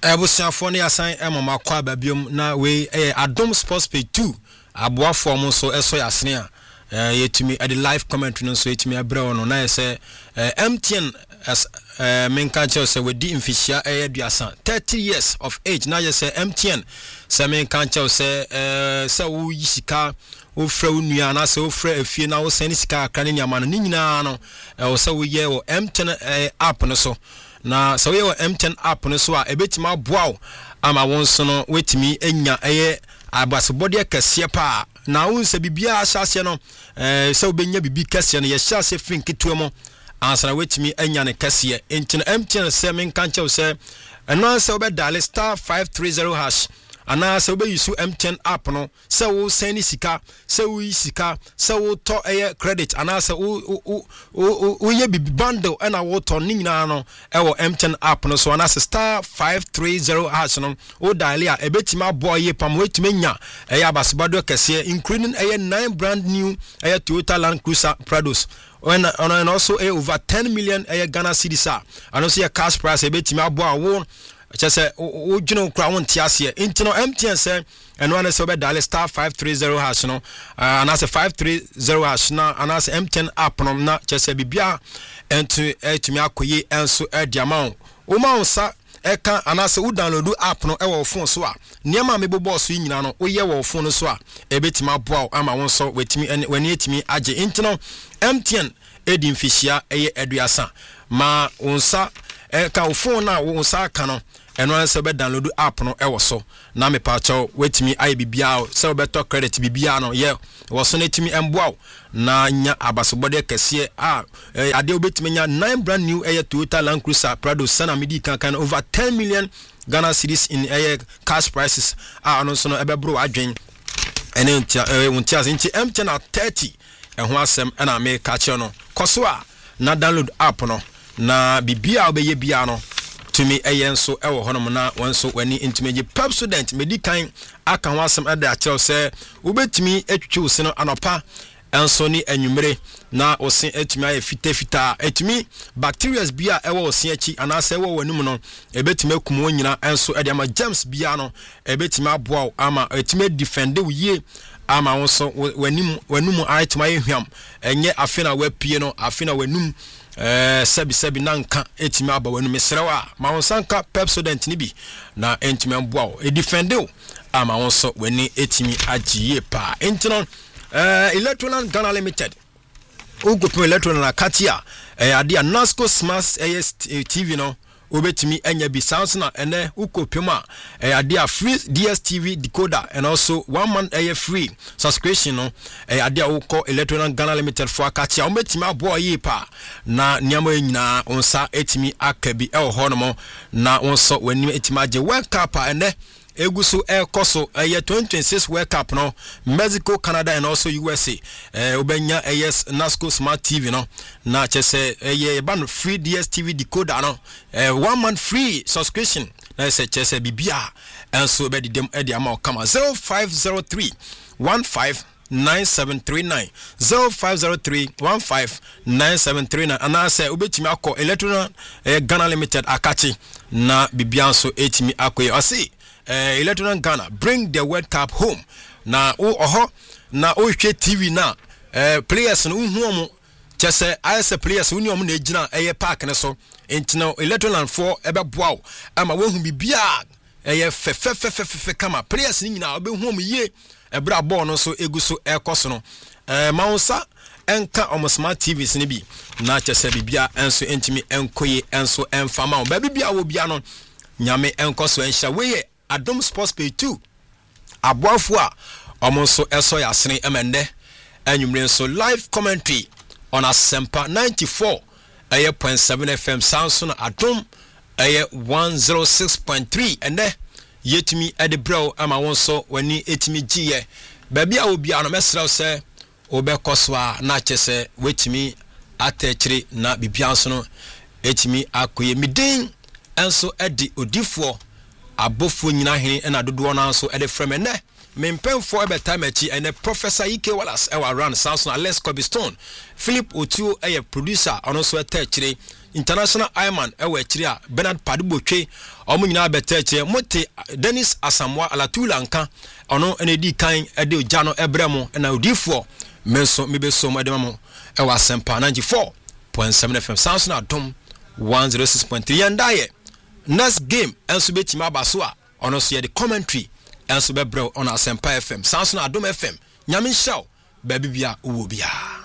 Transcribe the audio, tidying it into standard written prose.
Ebusiafo ne asan emama kwa babiom na we Adom Sports Page 2 aboafo mo so eso yasene a yetimi at the live commentary no so yetimi abrɛ no na yɛ MTN as menka che se we di mfishia aduasa 30 years of age na yɛ se MTN se menka che se wo yisika wo fra unua na se wo fra afie na wo sani sika akra ne nyama no nyina no wo se wo ye wo MTN app no so na so we wo M10 app no so a ebetima boaw ama wonso no wetimi enya abasebode kase pa na wonse bibia ahyase no so benya bibi kase no ye hyase fin ketuamo ansana wetimi enya ne kase enti M10 se men kanche se eno se obedale *530# ana se obeyisu M10 app no se wo send sika se wo sika se wo to credit ana se wo ye bibi bundle ana wo to nyina no ewo M10 app no so ana se *530# no o dial a ebetima boy pam wetime nya abasebado kese including 9 brand new Toyota Land Cruiser Prados and also over 10 million Ghana cedis and also a cash price ebetima boy just say o juno kra won tiase into no MTN say and one is over dial *530# no and as a 530# na and as M10 app no na just say bibia ento etumi akoye enso ediama o ma onsa eka and as u download app no e wo phone so a niam me bobo so nyina no wo ye wo phone no so a ebetima boa ama won so wetimi wani etimi age into no MTN edi mfishia eduasa ma onsa eka phone na wo onsa ka no eno se be download app no e wo so na me pa chaw wetimi ai bibia se beto credit bibia no ye wo so netimi emboa na nya abasobode kese ade obetimi nya 9 brand new Toyota Land Cruiser Prado sana midi kan over 10 million Ghana cedis in cash prices no so no ebe bro adwen ene untia nti MTN at 30 ho asem na me ka che no koso a na download app no na bibia obeye bia no tumi eyenso ewo honom na wonso wani intimeje pep student medican aka ho asem eda akyerɛw sɛ wobetumi atwitwi wo se no anopa enso ni anwumere na osin etumi aye fita etumi bacteria bia ewo osin achi anase ewo wanum no ebetumi akum wonyina enso ede ama germs bia no ebetumi aboa ama etumi defend wo yie ama wonso wanum ayetumi aye hwam enye afena wapie no afena wanum sebi nanka etimi aba wanu mesrewa ma wonsanka Pepsodent ni bi na entimi amboa e defendeu ama wonso wani etimi agiye pa entino Electroland Ghana Limited ugopo Electroland Katia ade Nasco Smart TV no obetimi enya bi sounds na ene ukopema ade free DSTV decoder and also 1 month free subscription no ade ukọ Electroland Ghana Limited for akachi obetimi abo yi pa na niamo nyina onsa etimi akabi honomo na onso wani etimi age World Cup ene eguso koso 2026 World Cup no Mexico, Canada and also USA obenya Nasco Smart TV no na chese ban free DSTV decoder no 1 month free subscription na chese bibia enso be dem e ama kama 0503 159739 0503 159739 anase obetimi akọ Electroland Ghana Limited akachi na bibia nso etimi akoye ose Electroland Ghana bring the World Cup home na na hwe TV na players no hu omo chese IS players uni omo na ejina park ne so entina Electroland for ebe boaw ama wehu bibia fe kama players ni nyina obe hu omo ye ebra ball no so eguso ekoso no maunsa enka omo smart TVs ni bi na chese bibia enso entimi enkoye enso enfama ba bibia wo bia no nyame enkoso enhya we Adom Sports Page 2 aboafo a omonso eso yasene emende anwumre so live commentary on Asempa 94.7 FM Samson Adom 106.3 ende yetimi edebrew ama wonso wani etimi giye baby a obi ano mesrew se obekoso a na chese wetimi atechiri na bibianso no etimi akoye midin enso edi odifo abofo nyina hene na dodo na so e de frame ne mempemfo e betime chi ene Professor Ike Wallace e wa run Samson Alex Cobstone Philip Otuo e producer ono so etechire international Ironman ewe akyiri a Bernard Padibotwe omo nyina beta akyire mote Dennis Asamoah Alatula nka ono ene di kan ede ogya no ebremo na odifo menso mebeso mo edema ewa Asempa 94.7 FM sounds na dom 106.3 yandaye next game enso betima abaso a ono so ye the commentary enso bebrel on Asempa FM sounds na dom FM nyame show baby bia uwo bia